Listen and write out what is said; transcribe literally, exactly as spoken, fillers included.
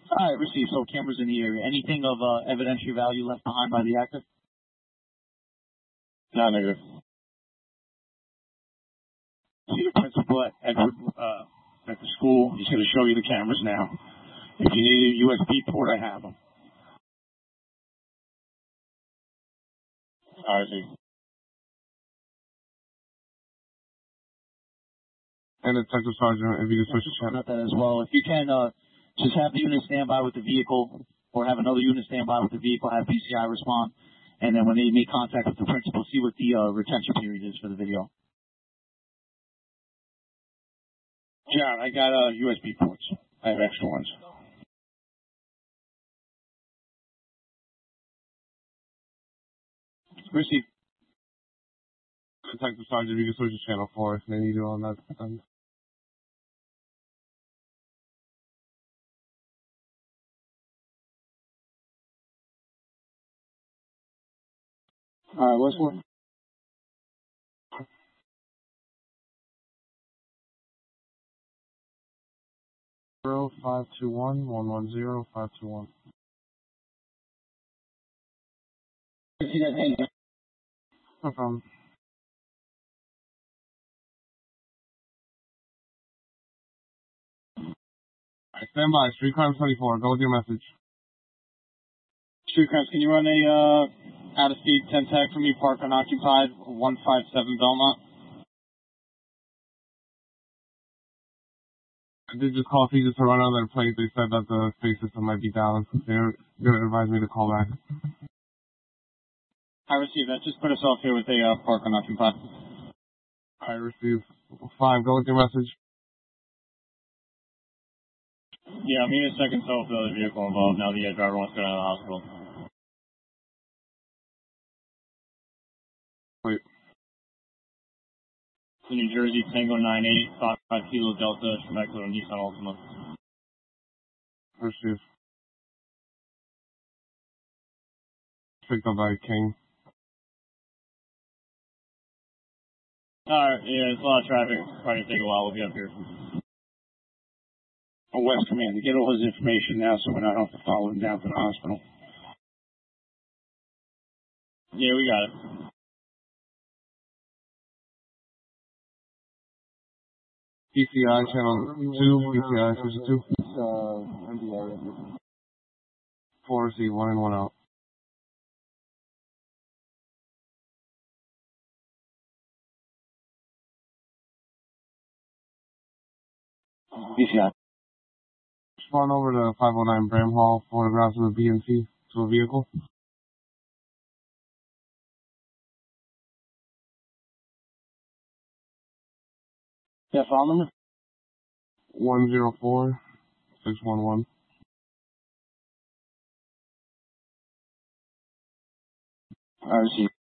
All right, received. So cameras in the area. Anything of uh, evidentiary value left behind by the actor? No, negative. See the principal at Edward uh, at the school. He's going to show you the cameras now. If you need a U S B port, I have them. All right, see. And Detective Sergeant, if you can switch the channel. About that as well. If you can, uh, just have the unit stand by with the vehicle, or have another unit stand by with the vehicle, have B C I respond, and then when they make contact with the principal, see what the uh, retention period is for the video. John, I got uh, U S B ports. I have extra ones. Received. Detective Sergeant, if you can switch the channel for us, they need you on that. Um, All right, what's one? Zero five two one one one zero five two one. See that thing? No problem. Alright, stand by. Street Crime twenty-four. Go with your message. Street crimes, can you run a uh, out-of-speed ten tag for me, park unoccupied, one five seven Belmont? I did just call Caesar to run on their plate. They said that the space system might be down. They're going to advise me to call back. I received that. Just put us off here with a uh, park unoccupied. I received. Five. Go with your message. Yeah, I'm a second tow for the other vehicle involved. Now the uh, driver wants to go to the hospital. Wait. To New Jersey, Tango nine eight, five Kilo Delta, Schmeckler, and Nissan Altima. Received. Picked up by King. Alright, yeah, there's a lot of traffic. Probably gonna take a while. We'll be up here. Oh, West Command, get all his information now so we don't have to follow him down to the hospital. Yeah, we got it. P C I channel two. P C I switch two. Uh, M D A. Four receive. One in, one out. B C I. Spawn over to five oh nine Bram Hall. Photographs of the B N C to a vehicle. Yeah, file number? One zero four six one one. I received.